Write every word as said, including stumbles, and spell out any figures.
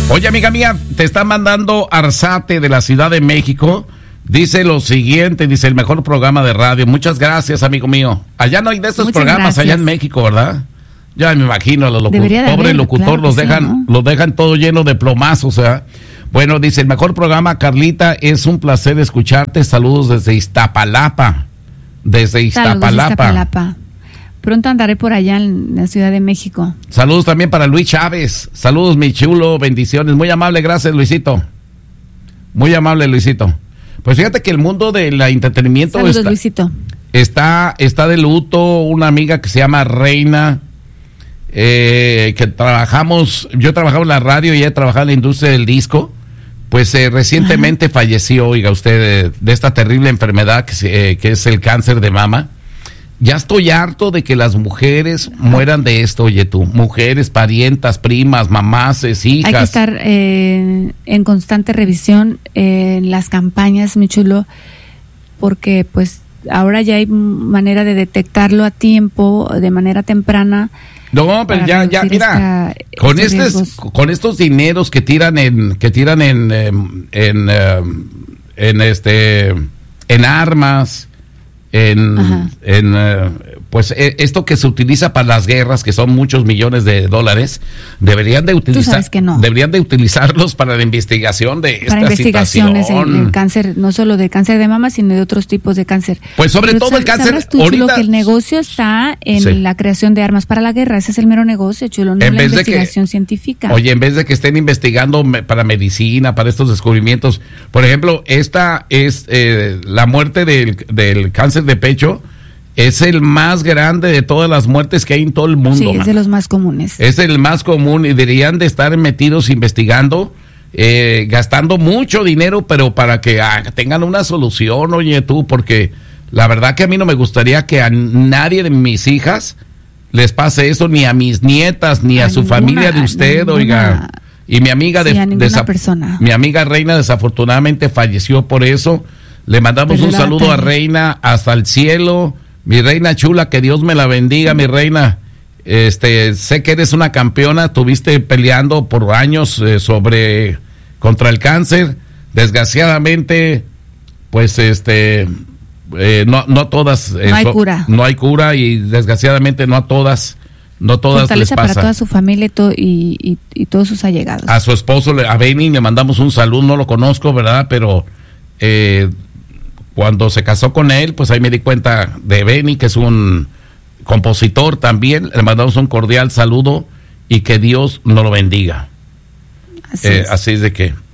Oye, amiga mía, te está mandando Arzate de la Ciudad de México. Dice lo siguiente, dice el mejor programa de radio. Muchas gracias, amigo mío. Allá no hay de estos Muchas programas, gracias. Allá en México, ¿verdad? Ya me imagino, los locu- de pobre haber, locutor claro los dejan, sí, ¿no? los dejan todo lleno de plomazos, o sea. Bueno, dice el mejor programa, Carlita, es un placer escucharte. Saludos desde Iztapalapa. Desde Iztapalapa. Saludos, Iztapalapa. Pronto andaré por allá en la Ciudad de México. Saludos también para Luis Chávez. Saludos, mi chulo, bendiciones. Muy amable, gracias, Luisito. Muy amable, Luisito. Pues fíjate que el mundo del entretenimiento Saludos, está, Luisito. está está de luto. Una amiga que se llama Reina, eh, que trabajamos, yo trabajaba en la radio y ella trabajaba en la industria del disco. Pues eh, recientemente Ajá. falleció, oiga usted, de, de esta terrible enfermedad que, se, eh, que es el cáncer de mama. Ya estoy harto de que las mujeres mueran de esto, oye tú, mujeres, parientas, primas, mamás, hijas. Hay que estar eh, en constante revisión en eh, las campañas, mi chulo, porque pues ahora ya hay manera de detectarlo a tiempo, de manera temprana. No, pero ya, ya, mira, esta, con estos, estos con estos dineros que tiran en, que tiran en, en, en, en este, en armas, en, en uh, pues esto que se utiliza para las guerras, que son muchos millones de dólares, deberían de utilizar, Tú sabes que no. deberían de utilizarlos para la investigación de esta para investigaciones situación. En, en cáncer, no solo de cáncer de mama, sino de otros tipos de cáncer. Pues sobre Pero todo sabes, el cáncer. Tú, ahorita, chulo, que el negocio está en sí. la creación de armas para la guerra. Ese es el mero negocio, chulo, no en la investigación que, científica. Oye, en vez de que estén investigando me, para medicina, para estos descubrimientos, por ejemplo, esta es eh, la muerte del, del cáncer de pecho. Es el más grande de todas las muertes que hay en todo el mundo. Sí, es man. de los más comunes. Es el más común y deberían de estar metidos investigando, eh, gastando mucho dinero, pero para que ah, tengan una solución, oye tú, porque la verdad que a mí no me gustaría que a nadie de mis hijas les pase eso, ni a mis nietas, ni a, a su ninguna, familia de usted, ninguna, oiga. Y mi amiga, sí, de, a desa- persona. mi amiga Reina desafortunadamente falleció por eso. Le mandamos pero un saludo a Reina hasta el cielo. Mi reina chula, que Dios me la bendiga, mi reina. Este, sé que eres una campeona, estuviste peleando por años eh, sobre contra el cáncer. Desgraciadamente, pues este, eh, no, no todas. Eh, no hay so, cura. No hay cura y desgraciadamente no a todas, no todas Fortaleza les pasa. Para toda su familia y, to, y, y, y todos sus allegados. A su esposo, a Benny, le mandamos un saludo, no lo conozco, ¿verdad? Pero eh, cuando se casó con él, pues ahí me di cuenta de Benny, que es un compositor también. Le mandamos un cordial saludo y que Dios nos lo bendiga. Así, eh, es. así es de que